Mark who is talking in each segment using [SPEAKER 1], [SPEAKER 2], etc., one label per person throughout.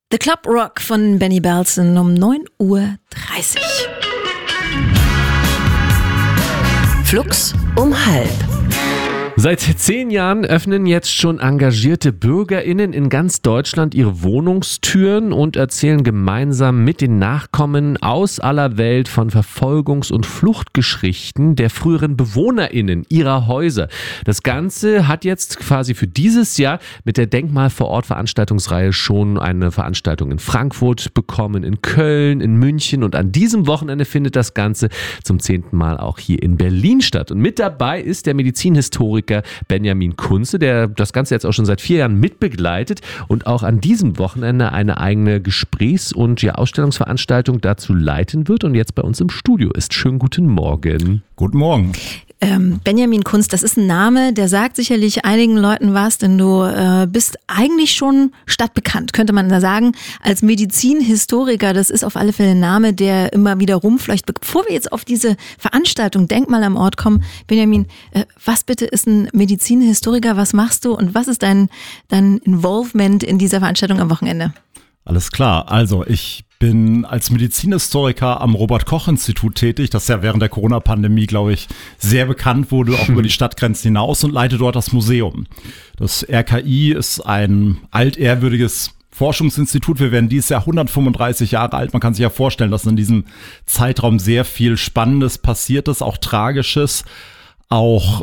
[SPEAKER 1] The Club Rock von Benny Belson um 9:30 Uhr.
[SPEAKER 2] Flux um 12:30.
[SPEAKER 3] Seit 10 Jahren öffnen jetzt schon engagierte BürgerInnen in ganz Deutschland ihre Wohnungstüren und erzählen gemeinsam mit den Nachkommen aus aller Welt von Verfolgungs- und Fluchtgeschichten der früheren BewohnerInnen ihrer Häuser. Das Ganze hat jetzt quasi für dieses Jahr mit der Denkmal vor Ort Veranstaltungsreihe schon eine Veranstaltung in Frankfurt bekommen, in Köln, in München, und an diesem Wochenende findet das Ganze zum 10. Mal auch hier in Berlin statt. Und mit dabei ist der Medizinhistoriker Benjamin Kunze, der das Ganze jetzt auch schon seit 4 Jahren mitbegleitet und auch an diesem Wochenende eine eigene Gesprächs- und Ausstellungsveranstaltung dazu leiten wird und jetzt bei uns im Studio ist. Schönen guten Morgen.
[SPEAKER 4] Guten Morgen.
[SPEAKER 1] Benjamin Kunze, das ist ein Name, der sagt sicherlich einigen Leuten was, denn du bist eigentlich schon stadtbekannt, könnte man da sagen, als Medizinhistoriker. Das ist auf alle Fälle ein Name, der immer wieder rumfleucht. Bevor wir jetzt auf diese Veranstaltung Denkmal am Ort kommen, Benjamin, was bitte ist ein Medizinhistoriker, was machst du und was ist dein Involvement in dieser Veranstaltung am Wochenende?
[SPEAKER 4] Alles klar, also ich bin als Medizinhistoriker am Robert-Koch-Institut tätig, das ja während der Corona-Pandemie, glaube ich, sehr bekannt wurde, auch über die Stadtgrenzen hinaus, und leite dort das Museum. Das RKI ist ein altehrwürdiges Forschungsinstitut. Wir werden dieses Jahr 135 Jahre alt. Man kann sich ja vorstellen, dass in diesem Zeitraum sehr viel Spannendes passiert ist, auch Tragisches, auch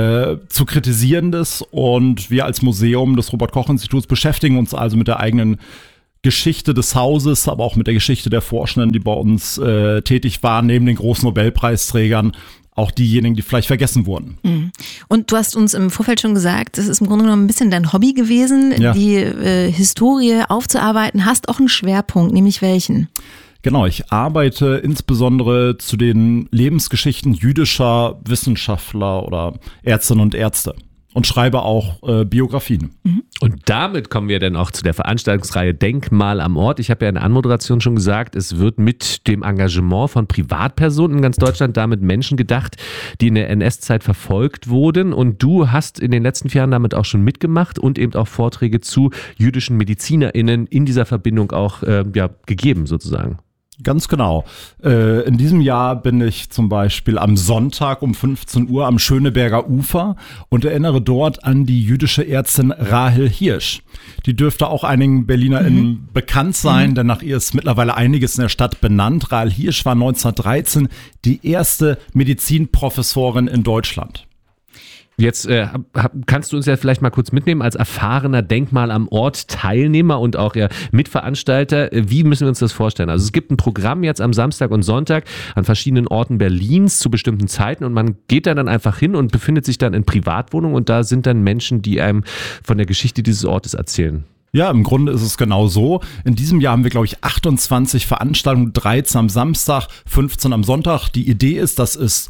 [SPEAKER 4] zu Kritisierendes. Und wir als Museum des Robert-Koch-Instituts beschäftigen uns also mit der eigenen Geschichte des Hauses, aber auch mit der Geschichte der Forschenden, die bei uns tätig waren, neben den großen Nobelpreisträgern, auch diejenigen, die vielleicht vergessen wurden.
[SPEAKER 1] Und du hast uns im Vorfeld schon gesagt, das ist im Grunde genommen ein bisschen dein Hobby gewesen, ja, die Historie aufzuarbeiten. Hast auch einen Schwerpunkt, nämlich welchen?
[SPEAKER 4] Genau, ich arbeite insbesondere zu den Lebensgeschichten jüdischer Wissenschaftler oder Ärztinnen und Ärzte. Und schreibe auch Biografien.
[SPEAKER 3] Und damit kommen wir dann auch zu der Veranstaltungsreihe Denkmal am Ort. Ich habe ja in der Anmoderation schon gesagt, es wird mit dem Engagement von Privatpersonen in ganz Deutschland damit Menschen gedacht, die in der NS-Zeit verfolgt wurden. Und du hast in den letzten 4 Jahren damit auch schon mitgemacht und eben auch Vorträge zu jüdischen MedizinerInnen in dieser Verbindung auch gegeben sozusagen.
[SPEAKER 4] Ganz genau. In diesem Jahr bin ich zum Beispiel am Sonntag um 15 Uhr am Schöneberger Ufer und erinnere dort an die jüdische Ärztin Rahel Hirsch. Die dürfte auch einigen BerlinerInnen bekannt sein, denn nach ihr ist mittlerweile einiges in der Stadt benannt. Rahel Hirsch war 1913 die erste Medizinprofessorin in Deutschland.
[SPEAKER 3] Jetzt kannst du uns ja vielleicht mal kurz mitnehmen als erfahrener Denkmal am Ort Teilnehmer und auch Mitveranstalter. Wie müssen wir uns das vorstellen? Also es gibt ein Programm jetzt am Samstag und Sonntag an verschiedenen Orten Berlins zu bestimmten Zeiten und man geht da dann einfach hin und befindet sich dann in Privatwohnungen und da sind dann Menschen, die einem von der Geschichte dieses Ortes erzählen.
[SPEAKER 4] Ja, im Grunde ist es genau so. In diesem Jahr haben wir, glaube ich, 28 Veranstaltungen, 13 am Samstag, 15 am Sonntag. Die Idee ist, dass es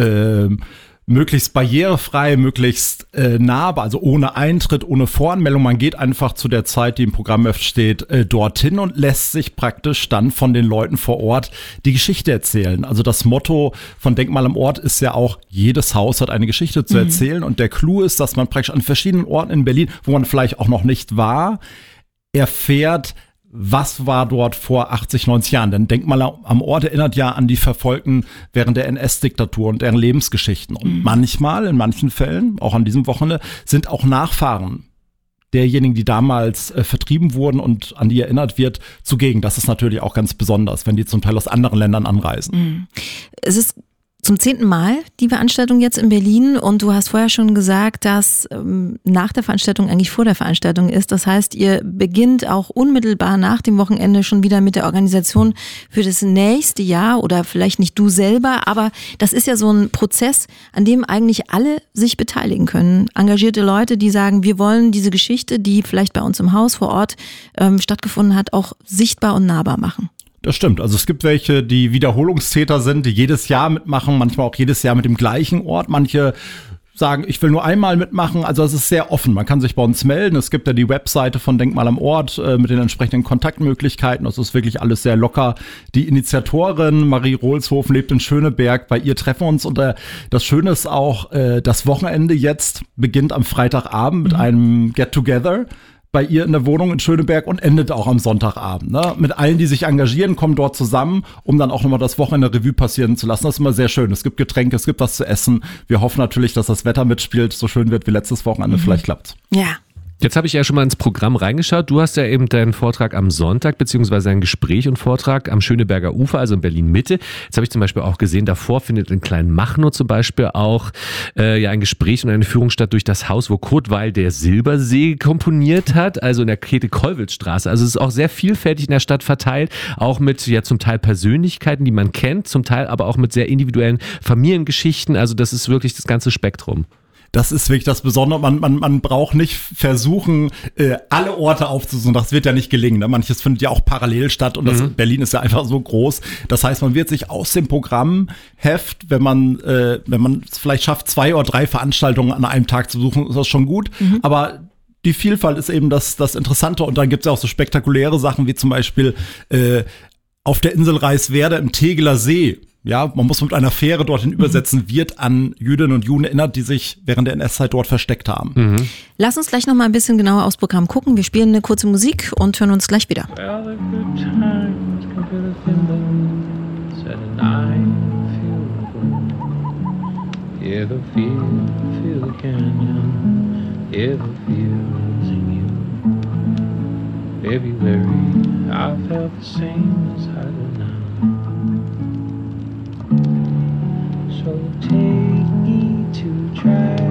[SPEAKER 4] möglichst barrierefrei, möglichst nah, also ohne Eintritt, ohne Voranmeldung. Man geht einfach zu der Zeit, die im Programm steht, dorthin und lässt sich praktisch dann von den Leuten vor Ort die Geschichte erzählen. Also das Motto von Denkmal am Ort ist ja auch, jedes Haus hat eine Geschichte zu erzählen. Und der Clou ist, dass man praktisch an verschiedenen Orten in Berlin, wo man vielleicht auch noch nicht war, erfährt, was war dort vor 80, 90 Jahren? Denn Denkmal am Ort erinnert ja an die Verfolgten während der NS-Diktatur und deren Lebensgeschichten. Und manchmal, in manchen Fällen, auch an diesem Wochenende, sind auch Nachfahren derjenigen, die damals vertrieben wurden und an die erinnert wird, zugegen. Das ist natürlich auch ganz besonders, wenn die zum Teil aus anderen Ländern anreisen.
[SPEAKER 1] Es ist zum 10. Mal die Veranstaltung jetzt in Berlin und du hast vorher schon gesagt, dass nach der Veranstaltung eigentlich vor der Veranstaltung ist. Das heißt, ihr beginnt auch unmittelbar nach dem Wochenende schon wieder mit der Organisation für das nächste Jahr oder vielleicht nicht du selber, aber das ist ja so ein Prozess, an dem eigentlich alle sich beteiligen können. Engagierte Leute, die sagen, wir wollen diese Geschichte, die vielleicht bei uns im Haus vor Ort stattgefunden hat, auch sichtbar und nahbar machen.
[SPEAKER 4] Das stimmt. Also es gibt welche, die Wiederholungstäter sind, die jedes Jahr mitmachen, manchmal auch jedes Jahr mit dem gleichen Ort. Manche sagen, ich will nur einmal mitmachen. Also es ist sehr offen. Man kann sich bei uns melden. Es gibt ja die Webseite von Denkmal am Ort mit den entsprechenden Kontaktmöglichkeiten. Das ist wirklich alles sehr locker. Die Initiatorin Marie Rohlshofen lebt in Schöneberg. Bei ihr treffen wir uns. Und das Schöne ist auch, das Wochenende jetzt beginnt am Freitagabend mit einem Get-Together. bei ihr in der Wohnung in Schöneberg und endet auch am Sonntagabend. Ne? Mit allen, die sich engagieren, kommen dort zusammen, um dann auch nochmal das Wochenende Revue passieren zu lassen. Das ist immer sehr schön. Es gibt Getränke, es gibt was zu essen. Wir hoffen natürlich, dass das Wetter mitspielt, so schön wird wie letztes Wochenende. Vielleicht klappt's.
[SPEAKER 1] Ja.
[SPEAKER 3] Jetzt habe ich ja schon mal ins Programm reingeschaut. Du hast ja eben deinen Vortrag am Sonntag, beziehungsweise ein Gespräch und Vortrag am Schöneberger Ufer, also in Berlin-Mitte. Jetzt habe ich zum Beispiel auch gesehen, davor findet in Kleinmachnow zum Beispiel auch ein Gespräch und eine Führung statt durch das Haus, wo Kurt Weil der Silbersee komponiert hat, also in der Käthe-Kollwitz-Straße. Also es ist auch sehr vielfältig in der Stadt verteilt, auch mit ja zum Teil Persönlichkeiten, die man kennt, zum Teil aber auch mit sehr individuellen Familiengeschichten. Also das ist wirklich das ganze Spektrum.
[SPEAKER 4] Das ist wirklich das Besondere. Man braucht nicht versuchen, alle Orte aufzusuchen. Das wird ja nicht gelingen. Ne? Manches findet ja auch parallel statt und Berlin ist ja einfach so groß. Das heißt, man wird sich aus dem Programmheft, wenn man es vielleicht schafft, 2 oder 3 Veranstaltungen an einem Tag zu besuchen, ist das schon gut. Aber die Vielfalt ist eben das Interessante. Und dann gibt es ja auch so spektakuläre Sachen, wie zum Beispiel auf der Insel Reiswerder im Tegeler See. Ja, man muss mit einer Fähre dorthin übersetzen, wird an Jüdinnen und Juden erinnert, die sich während der NS-Zeit dort versteckt haben.
[SPEAKER 1] Lass uns gleich noch mal ein bisschen genauer aufs Programm gucken. Wir spielen eine kurze Musik und hören uns gleich wieder.
[SPEAKER 2] So take me to try